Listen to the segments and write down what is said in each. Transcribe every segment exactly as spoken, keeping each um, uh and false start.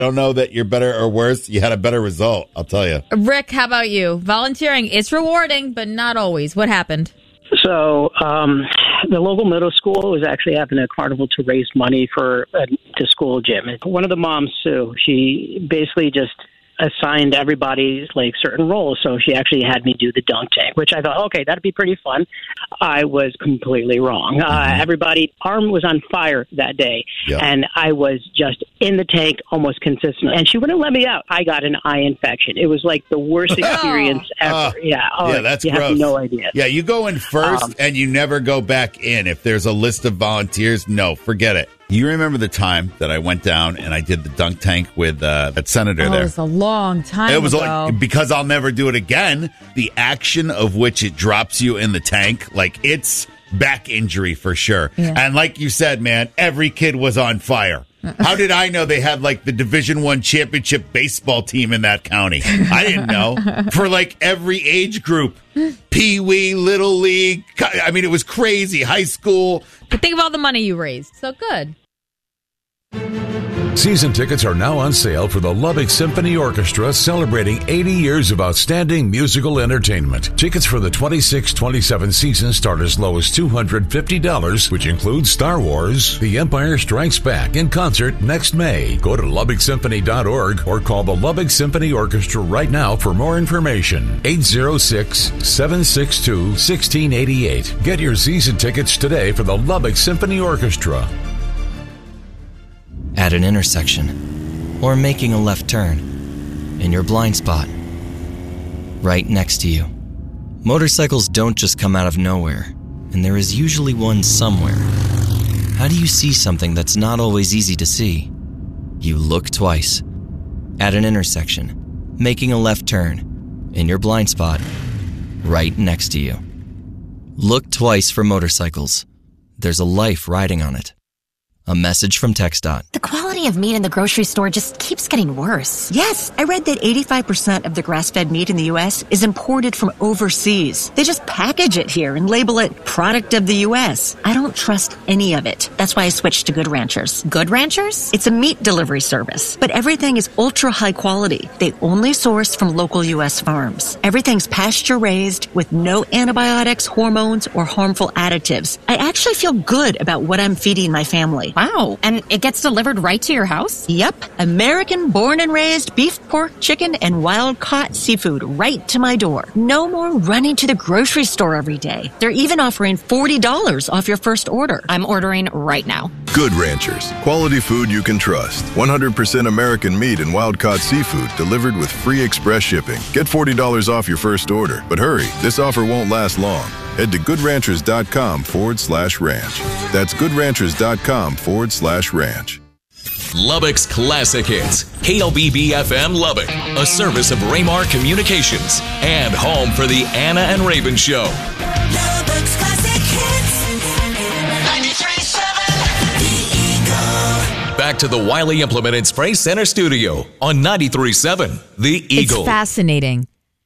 don't know that you're better or worse. You had a better result, I'll tell you. Rick, how about you? Volunteering, it's rewarding, but not always. What happened? So um, the local middle school was actually having a carnival to raise money for uh, the school gym. One of the moms, Sue, she basically just assigned everybody like certain roles. So she actually had me do the dunk tank, which I thought, okay, that'd be pretty fun. I was completely wrong. Mm-hmm. Uh, everybody arm was on fire that day. Yep. And I was just in the tank almost consistently. And she wouldn't let me out. I got an eye infection. It was like the worst experience oh. ever. Uh, yeah. Oh, yeah, that's you gross. have no idea. Yeah, you go in first um, and you never go back in. If there's a list of volunteers, no, forget it. You remember the time that I went down and I did the dunk tank with uh, that senator oh, there? It was a long time It was ago. like, because I'll never do it again. The action of which it drops you in the tank, like it's back injury for sure. Yeah. And like you said, man, every kid was on fire. How did I know they had like the Division One championship baseball team in that county? I didn't know. For like every age group, Pee Wee, Little League. I mean, it was crazy. High school. But think of all the money you raised. So good. Season tickets are now on sale for the Lubbock Symphony Orchestra, celebrating eighty years of outstanding musical entertainment. Tickets for the twenty-six twenty-seven season start as low as two hundred fifty dollars, which includes Star Wars, The Empire Strikes Back in concert next May. Go to lubbock symphony dot org or call the Lubbock Symphony Orchestra right now for more information. eight oh six, seven six two, one six eight eight. Get your season tickets today for the Lubbock Symphony Orchestra. At an intersection, or making a left turn, in your blind spot, right next to you. Motorcycles don't just come out of nowhere, and there is usually one somewhere. How do you see something that's not always easy to see? You look twice. At an intersection, making a left turn, in your blind spot, right next to you. Look twice for motorcycles. There's a life riding on it. A message from TxDOT. The quality of meat in the grocery store just keeps getting worse. Yes, I read that eighty-five percent of the grass-fed meat in the U S is imported from overseas. They just package it here and label it product of the U S. I don't trust any of it. That's why I switched to Good Ranchers. Good Ranchers? It's a meat delivery service, but everything is ultra high quality. They only source from local U S farms. Everything's pasture-raised with no antibiotics, hormones, or harmful additives. I actually feel good about what I'm feeding my family. Wow. And it gets delivered right to your house? Yep. American born and raised beef, pork, chicken, and wild-caught seafood right to my door. No more running to the grocery store every day. They're even offering forty dollars off your first order. I'm ordering right now. Good Ranchers. Quality food you can trust. one hundred percent American meat and wild-caught seafood delivered with free express shipping. Get forty dollars off your first order. But hurry, this offer won't last long. Head to goodranchers.com forward slash ranch. That's goodranchers.com forward slash ranch. Lubbock's Classic Hits. K L B B F M Lubbock, a service of Raymar Communications and home for the Anna and Raven Show. Lubbock's Classic Hits. ninety-three point seven. The Eagle. Back to the Wiley Implement and Spray Center studio on ninety-three point seven. The Eagle. It's fascinating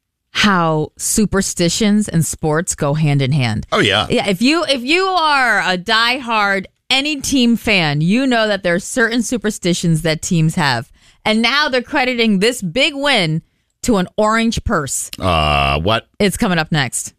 how superstitions and sports go hand in hand. Oh yeah. Yeah, if you if you are a diehard any team fan, you know that there are certain superstitions that teams have. And now they're crediting this big win to an orange purse. Uh, what? It's coming up next.